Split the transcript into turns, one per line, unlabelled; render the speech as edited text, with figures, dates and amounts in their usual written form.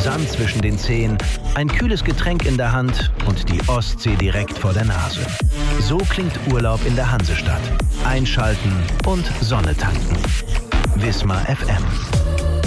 Sand zwischen den Zehen, ein kühles Getränk in der Hand und die Ostsee direkt vor der Nase. So klingt Urlaub in der Hansestadt. Einschalten und Sonne tanken. Wismar FM.